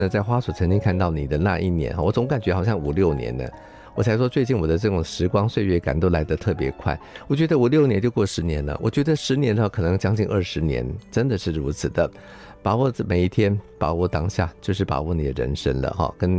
在花所曾经看到你的那一年，我总感觉好像5、6年呢。我才说最近我的这种时光岁月感都来得特别快，我觉得5、6年就过10年了，我觉得10年的话可能将近20年，真的是如此的。把握每一天，把握当下，就是把握你的人生了哈。跟